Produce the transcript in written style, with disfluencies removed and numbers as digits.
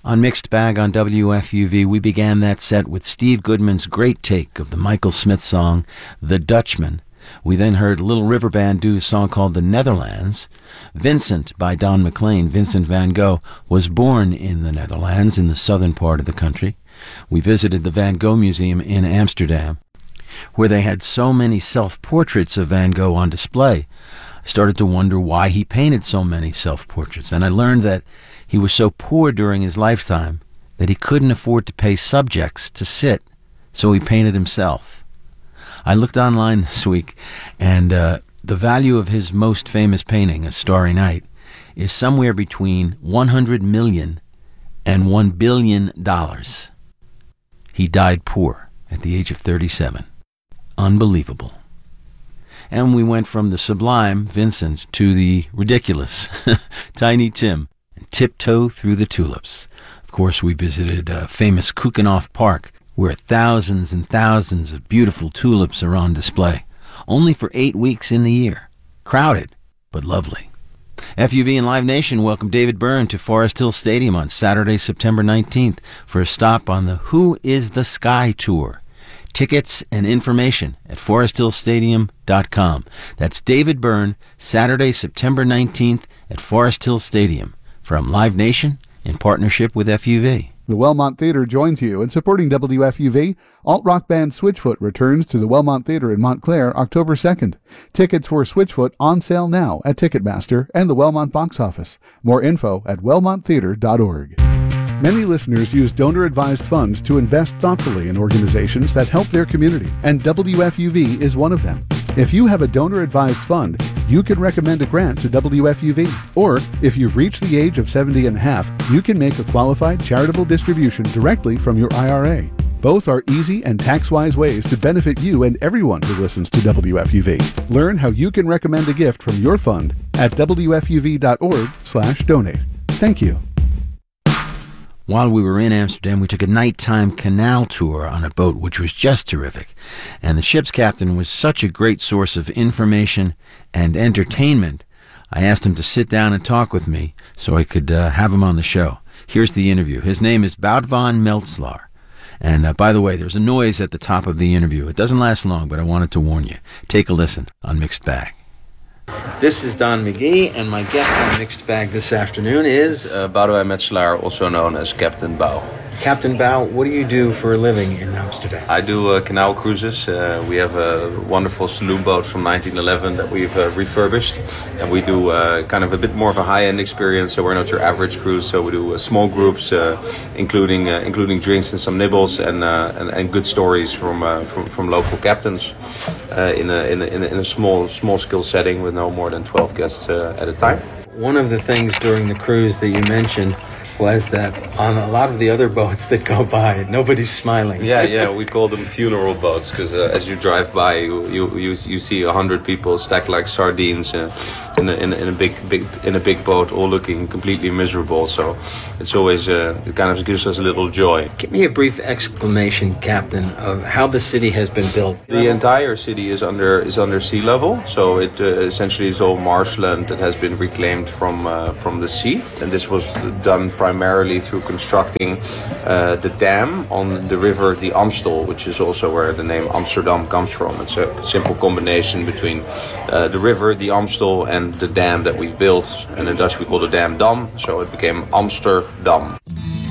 On Mixed Bag on WFUV, we began that set with Steve Goodman's great take of the Michael Smith song, The Dutchman. We then heard Little River Band do a song called The Netherlands. Vincent by Don McLean, Vincent van Gogh, was born in the Netherlands, in the southern part of the country. We visited the Van Gogh Museum in Amsterdam, where they had so many self-portraits of Van Gogh on display. I started to wonder why he painted so many self-portraits, and I learned that he was so poor during his lifetime that he couldn't afford to pay subjects to sit, so he painted himself. I looked online this week, and the value of his most famous painting, A Starry Night, is somewhere between $100 million and $1 billion. He died poor at the age of 37. Unbelievable. And we went from the sublime Vincent to the ridiculous Tiny Tim, and Tiptoe Through the Tulips. Of course, we visited famous Keukenhof Park, where thousands and thousands of beautiful tulips are on display, only for 8 weeks in the year. Crowded, but lovely. FUV and Live Nation welcome David Byrne to Forest Hill Stadium on Saturday, September 19th for a stop on the Who is the Sky Tour. Tickets and information at foresthillstadium.com. That's David Byrne, Saturday, September 19th at Forest Hill Stadium from Live Nation in partnership with FUV. The Wellmont Theatre joins you in supporting WFUV. Alt-rock band Switchfoot returns to the Wellmont Theatre in Montclair October 2nd. Tickets for Switchfoot on sale now at Ticketmaster and the Wellmont box office. More info at wellmonttheatre.org. Many listeners use donor-advised funds to invest thoughtfully in organizations that help their community, and WFUV is one of them. If you have a donor-advised fund, you can recommend a grant to WFUV. Or, if you've reached the age of 70 and a half, you can make a qualified charitable distribution directly from your IRA. Both are easy and tax-wise ways to benefit you and everyone who listens to WFUV. Learn how you can recommend a gift from your fund at wfuv.org/donate. Thank you. While we were in Amsterdam, we took a nighttime canal tour on a boat, which was just terrific. And the ship's captain was such a great source of information and entertainment. I asked him to sit down and talk with me so I could have him on the show. Here's the interview. His name is Bout van Meltzelaar. And by the way, there's a noise at the top of the interview. It doesn't last long, but I wanted to warn you. Take a listen on Mixed Bag. This is Don McGee, and my guest on Mixed Bag this afternoon is... Boudewijn Metselaar, also known as Captain Bow. Captain Bow, what do you do for a living in Amsterdam? I do canal cruises. We have a wonderful saloon boat from 1911 that we've refurbished. And we do kind of a bit more of a high-end experience, so we're not your average cruise. So we do small groups, including drinks and some nibbles, and good stories from local captains in a small-scale setting with no more than 12 guests at a time. One of the things during the cruise that you mentioned was that on a lot of the other boats that go by, nobody's smiling. Yeah, we call them funeral boats because as you drive by, you see 100 people stacked like sardines in a big boat, all looking completely miserable. So it's always it kind of gives us a little joy. Give me a brief explanation, Captain, of how the city has been built. The entire city is under sea level, so it essentially is all marshland that has been reclaimed from the sea, and this was done primarily through constructing the dam on the river, the Amstel, which is also where the name Amsterdam comes from. It's a simple combination between the river, the Amstel, and the dam that we've built. And in Dutch we call the dam Dam, so it became Amsterdam.